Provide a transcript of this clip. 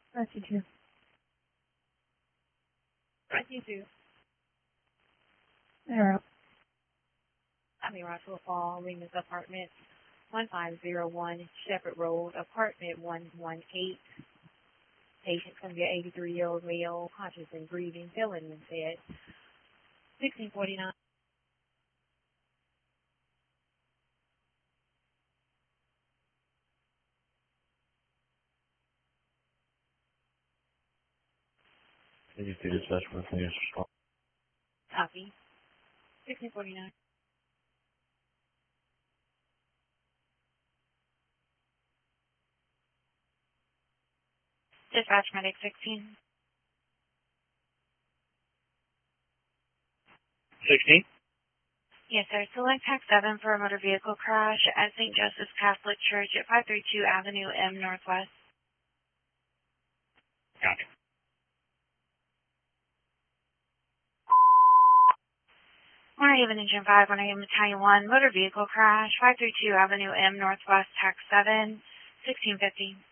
That's you too. That's you too. Alright. I'm in Rockville Fall, Remus Apartments, 1501 Shepherd Road, Apartment 118. Patient going to be an 83-year-old male, conscious and breathing, feeling and said 1649. Can you see dispatch with news response? Copy. 1649. Dispatch medic 16. 16? Yes, sir. Select tax 7 for a motor vehicle crash at St. Joseph's Catholic Church at 532 Avenue M Northwest. Copy. Haven Engine 5, Battalion 1, motor vehicle crash, 532 Avenue M Northwest, tax 7, 1650.